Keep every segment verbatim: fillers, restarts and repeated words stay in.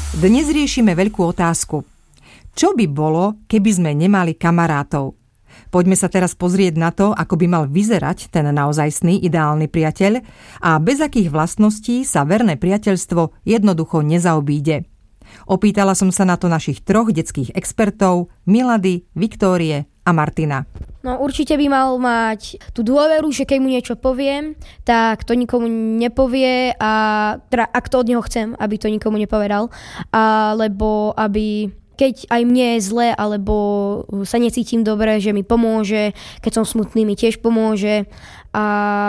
Dnes riešime veľkú otázku. Čo by bolo, keby sme nemali kamarátov? Poďme sa teraz pozrieť na to, ako by mal vyzerať ten naozajstný ideálny priateľ a bez akých vlastností sa verné priateľstvo jednoducho nezaobíde. Opýtala som sa na to našich troch detských expertov, Milady, Viktórie a Martina. No určite by mal mať tú dôveru, že keď mu niečo poviem, tak to nikomu nepovie a teda ak to od neho chcem, aby to nikomu nepovedal, alebo aby keď aj mne je zle, alebo sa necítim dobre, že mi pomôže, keď som smutný, mi tiež pomôže a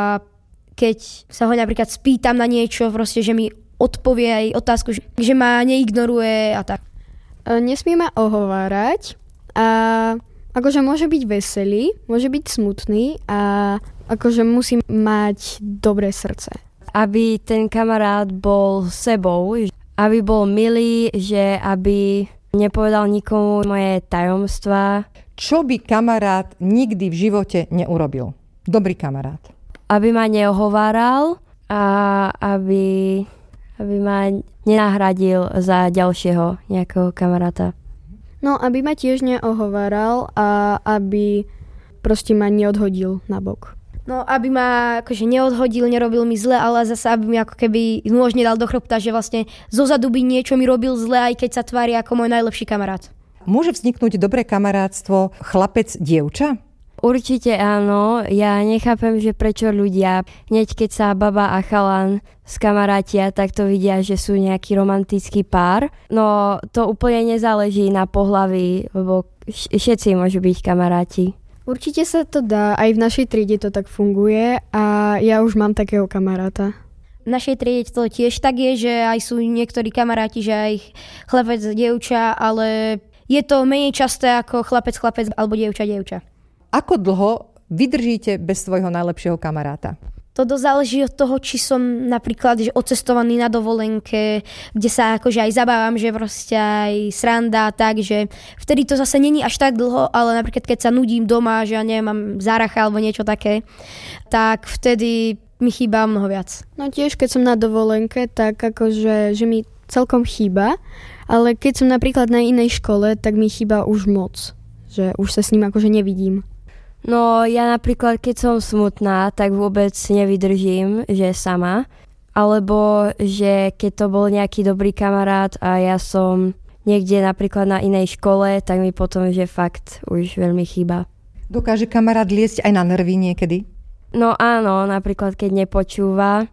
keď sa ho napríklad spýtam na niečo, proste, že mi odpovie aj otázku, že ma neignoruje a tak. Nesmie ma ohovárať a akože môže byť veselý, môže byť smutný a akože musí mať dobré srdce. Aby ten kamarát bol sebou, aby bol milý, že aby nepovedal nikomu moje tajomstvá. Čo by kamarát nikdy v živote neurobil? Dobrý kamarát. Aby ma neohováral a aby, aby ma nenahradil za ďalšieho nejakého kamaráta. No, aby ma tiež neohováral a aby proste ma neodhodil na bok. No, aby ma akože neodhodil, nerobil mi zle, ale zase aby mi ako keby nôž nedal do chrbta, že vlastne zozadu by niečo mi robil zle, aj keď sa tvári ako môj najlepší kamarát. Môže vzniknúť dobré kamarátstvo chlapec-dievča? Určite áno. Ja nechápem, že prečo ľudia, hneď keď sa baba a chalan skamarátia, tak to vidia, že sú nejaký romantický pár. No to úplne nezáleží na pohlaví, lebo všetci môžu byť kamaráti. Určite sa to dá, aj v našej triede to tak funguje a ja už mám takého kamaráta. V našej triede to tiež tak je, že aj sú niektorí kamaráti, že aj chlapec, dievča, ale je to menej časté ako chlapec, chlapec alebo dievča, dievča. Ako dlho vydržíte bez svojho najlepšieho kamaráta? To dosť záleží od toho, či som napríklad že odcestovaný na dovolenke, kde sa akože aj zabávam, že proste aj sranda, tak, že vtedy to zase není až tak dlho, ale napríklad keď sa nudím doma, že ja neviem, mám záracha alebo niečo také, tak vtedy mi chýba mnoho viac. No tiež, keď som na dovolenke, tak akože, že mi celkom chýba, ale keď som napríklad na inej škole, tak mi chýba už moc, že už sa s ním akože nevidím. No ja napríklad, keď som smutná, tak vôbec nevydržím, že sama. Alebo že keď to bol nejaký dobrý kamarát a ja som niekde napríklad na inej škole, tak mi potom, že fakt už veľmi chýba. Dokáže kamarát liesť aj na nervy niekedy? No áno, napríklad keď nepočúva,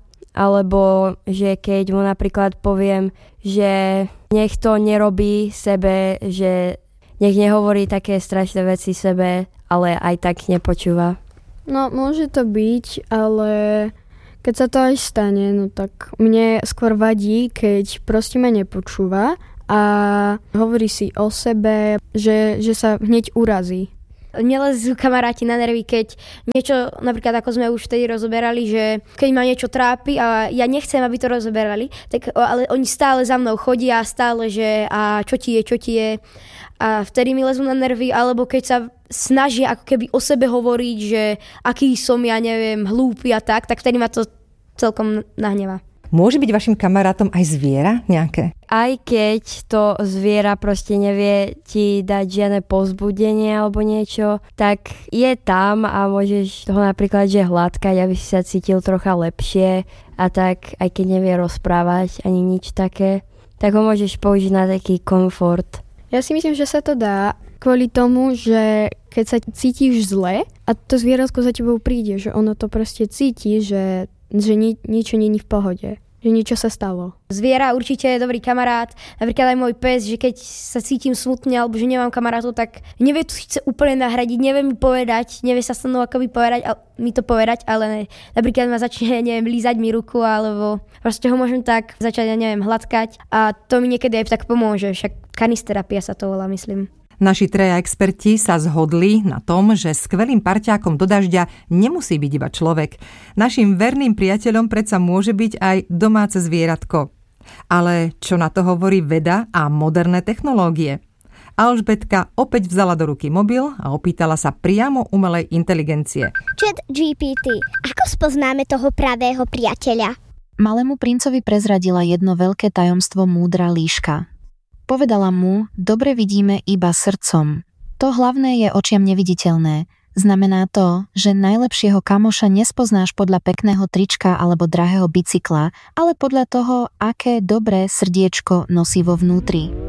alebo že keď mu napríklad poviem, že nech to nerobí sebe, že nech nehovorí také strašné veci sebe, ale aj tak nepočúva. No, môže to byť, ale keď sa to aj stane, no tak mne skôr vadí, keď proste ma nepočúva a hovorí si o sebe, že, že sa hneď urazí. Nelezú kamaráti na nervy, keď niečo, napríklad ako sme už vtedy rozoberali, že keď ma niečo trápi a ja nechcem, aby to rozoberali, tak ale oni stále za mnou chodia, stále, že a čo ti je, čo ti je. A vtedy mi lezú na nervy, alebo keď sa snažia ako keby o sebe hovoriť, že aký som, ja neviem, hlúpy a tak, tak vtedy ma to celkom nahnevá. Môže byť vašim kamarátom aj zviera nejaké? Aj keď to zviera proste nevie ti dať žiadne povzbudenie alebo niečo, tak je tam a môžeš toho napríklad že hladkať, aby si sa cítil trocha lepšie a tak aj keď nevie rozprávať ani nič také, tak ho môžeš použiť na taký komfort. Ja si myslím, že sa to dá kvôli tomu, že keď sa cítiš zle a to zvieratko za tebou príde, že ono to proste cíti, že, že ni- niečo není v pohode, že niečo sa stalo. Zviera určite je dobrý kamarát, napríklad aj môj pes, že keď sa cítim smutne alebo že nemám kamarátov, tak nevie to síce úplne nahradiť, nevie mi povedať, nevie sa so mnou akoby povedať, ale, mi to povedať, ale ne, napríklad ma začne, neviem, lízať mi ruku alebo proste ho môžem tak začať, ja neviem, hladkať a to mi niekedy aj tak pomôže, však kanisterapia sa to volá, myslím. Naši traja experti sa zhodli na tom, že skvelým parťákom do dažďa nemusí byť iba človek. Naším verným priateľom predsa môže byť aj domáce zvieratko. Ale čo na to hovorí veda a moderné technológie? Alžbetka opäť vzala do ruky mobil a opýtala sa priamo umelej inteligencie. Chat G P T, ako spoznáme toho pravého priateľa? Malému princovi prezradila jedno veľké tajomstvo múdra líška. Povedala mu, dobre vidíme iba srdcom. To hlavné je očiam neviditeľné. Znamená to, že najlepšieho kamoša nespoznáš podľa pekného trička alebo drahého bicykla, ale podľa toho, aké dobré srdiečko nosí vo vnútri.